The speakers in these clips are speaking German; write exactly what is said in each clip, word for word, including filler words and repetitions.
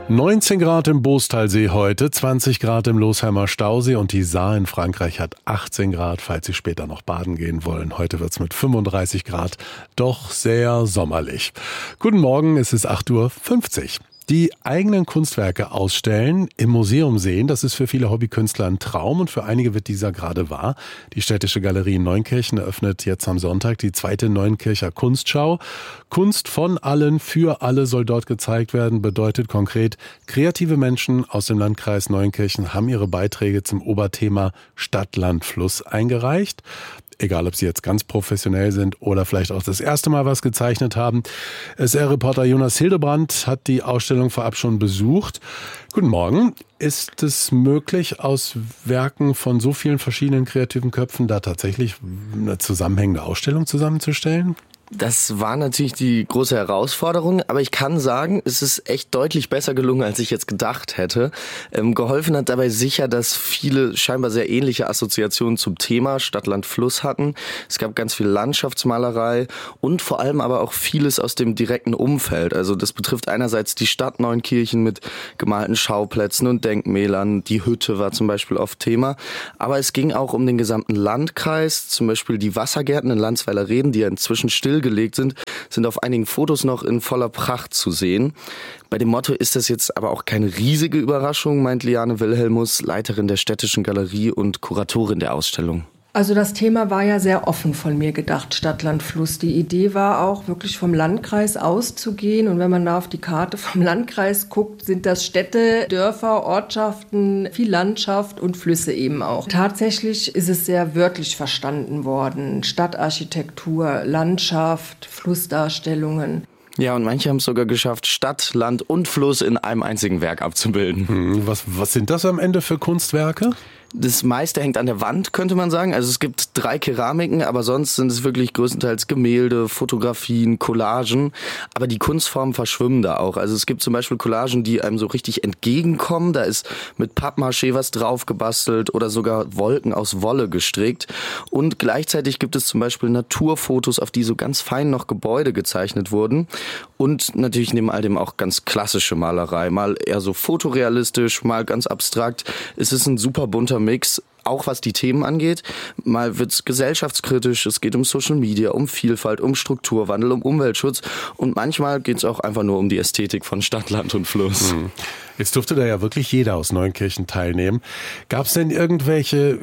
neunzehn Grad im Boostalsee heute, zwanzig Grad im Losheimer Stausee und die Saar in Frankreich hat achtzehn Grad, falls Sie später noch baden gehen wollen. Heute wird's mit fünfunddreißig Grad doch sehr sommerlich. Guten Morgen, es ist acht Uhr fünfzig. Die eigenen Kunstwerke ausstellen, im Museum sehen, das ist für viele Hobbykünstler ein Traum und für einige wird dieser gerade wahr. Die Städtische Galerie in Neunkirchen eröffnet jetzt am Sonntag die zweite Neunkircher Kunstschau. Kunst von allen, für alle soll dort gezeigt werden, bedeutet konkret, kreative Menschen aus dem Landkreis Neunkirchen haben ihre Beiträge zum Oberthema Stadt, Land, Fluss eingereicht. Egal, ob sie jetzt ganz professionell sind oder vielleicht auch das erste Mal was gezeichnet haben. S R-Reporter Jonas Hildebrand hat die Ausstellung vorab schon besucht. Guten Morgen. Ist es möglich, aus Werken von so vielen verschiedenen kreativen Köpfen da tatsächlich eine zusammenhängende Ausstellung zusammenzustellen? Das war natürlich die große Herausforderung, aber ich kann sagen, es ist echt deutlich besser gelungen, als ich jetzt gedacht hätte. Ähm, geholfen hat dabei sicher, dass viele scheinbar sehr ähnliche Assoziationen zum Thema Stadt, Land, Fluss hatten. Es gab ganz viel Landschaftsmalerei und vor allem aber auch vieles aus dem direkten Umfeld. Also das betrifft einerseits die Stadt Neunkirchen mit gemalten Schauplätzen und Denkmälern. Die Hütte war zum Beispiel oft Thema. Aber es ging auch um den gesamten Landkreis, zum Beispiel die Wassergärten in Landsweiler Reden, die ja inzwischen still gelegt sind, sind auf einigen Fotos noch in voller Pracht zu sehen. Bei dem Motto ist das jetzt aber auch keine riesige Überraschung, meint Liane Wilhelmus, Leiterin der Städtischen Galerie und Kuratorin der Ausstellung. Also das Thema war ja sehr offen von mir gedacht, Stadt, Land, Fluss. Die Idee war auch, wirklich vom Landkreis auszugehen. Und wenn man da auf die Karte vom Landkreis guckt, sind das Städte, Dörfer, Ortschaften, viel Landschaft und Flüsse eben auch. Tatsächlich ist es sehr wörtlich verstanden worden. Stadtarchitektur, Landschaft, Flussdarstellungen. Ja, und manche haben es sogar geschafft, Stadt, Land und Fluss in einem einzigen Werk abzubilden. Hm, was, was sind das am Ende für Kunstwerke? Das meiste hängt an der Wand, könnte man sagen. Also es gibt drei Keramiken, aber sonst sind es wirklich größtenteils Gemälde, Fotografien, Collagen. Aber die Kunstformen verschwimmen da auch. Also es gibt zum Beispiel Collagen, die einem so richtig entgegenkommen. Da ist mit Pappmaché was drauf gebastelt oder sogar Wolken aus Wolle gestrickt. Und gleichzeitig gibt es zum Beispiel Naturfotos, auf die so ganz fein noch Gebäude gezeichnet wurden. Und natürlich neben all dem auch ganz klassische Malerei. Mal eher so fotorealistisch, mal ganz abstrakt. Es ist ein super bunter Mix, auch was die Themen angeht. Mal wird's gesellschaftskritisch, es geht um Social Media, um Vielfalt, um Strukturwandel, um Umweltschutz und manchmal geht's auch einfach nur um die Ästhetik von Stadt, Land und Fluss. Jetzt durfte da ja wirklich jeder aus Neunkirchen teilnehmen. Gab's denn irgendwelche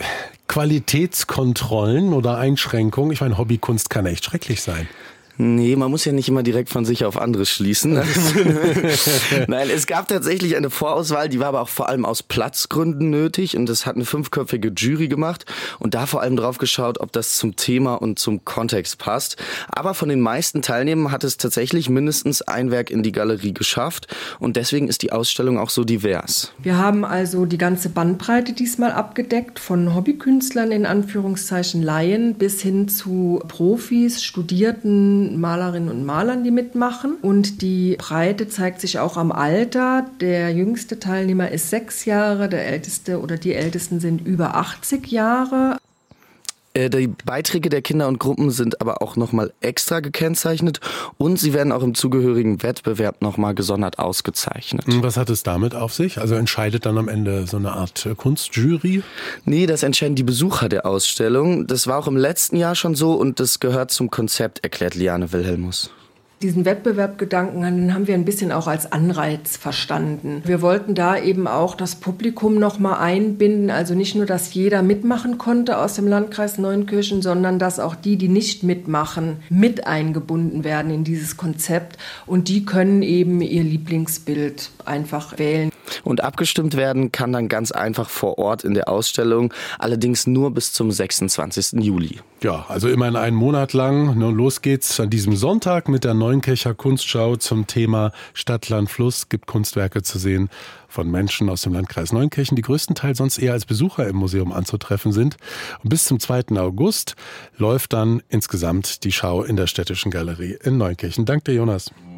Qualitätskontrollen oder Einschränkungen? Ich meine, Hobbykunst kann echt schrecklich sein. Nee, man muss ja nicht immer direkt von sich auf anderes schließen. Nein, es gab tatsächlich eine Vorauswahl, die war aber auch vor allem aus Platzgründen nötig und das hat eine fünfköpfige Jury gemacht und da vor allem drauf geschaut, ob das zum Thema und zum Kontext passt. Aber von den meisten Teilnehmern hat es tatsächlich mindestens ein Werk in die Galerie geschafft und deswegen ist die Ausstellung auch so divers. Wir haben also die ganze Bandbreite diesmal abgedeckt, von Hobbykünstlern in Anführungszeichen Laien bis hin zu Profis, Studierten, Malerinnen und Malern, die mitmachen. Und die Breite zeigt sich auch am Alter. Der jüngste Teilnehmer ist sechs Jahre, der älteste oder die ältesten sind über achtzig Jahre. Die Beiträge der Kinder und Gruppen sind aber auch nochmal extra gekennzeichnet und sie werden auch im zugehörigen Wettbewerb nochmal gesondert ausgezeichnet. Was hat es damit auf sich? Also entscheidet dann am Ende so eine Art Kunstjury? Nee, das entscheiden die Besucher der Ausstellung. Das war auch im letzten Jahr schon so und das gehört zum Konzept, erklärt Liane Wilhelmus. Diesen Wettbewerbgedanken, den haben wir ein bisschen auch als Anreiz verstanden. Wir wollten da eben auch das Publikum noch mal einbinden, also nicht nur, dass jeder mitmachen konnte aus dem Landkreis Neunkirchen, sondern dass auch die, die nicht mitmachen, mit eingebunden werden in dieses Konzept und die können eben ihr Lieblingsbild einfach wählen. Und abgestimmt werden kann dann ganz einfach vor Ort in der Ausstellung, allerdings nur bis zum sechsundzwanzigsten Juli. Ja, also immerhin einen Monat lang. Nun los geht's an diesem Sonntag mit der Neunkircher Kunstschau zum Thema Stadt, Land, Fluss. Gibt Kunstwerke zu sehen von Menschen aus dem Landkreis Neunkirchen, die größtenteils sonst eher als Besucher im Museum anzutreffen sind. Und bis zum zweiten August läuft dann insgesamt die Schau in der Städtischen Galerie in Neunkirchen. Danke dir, Jonas.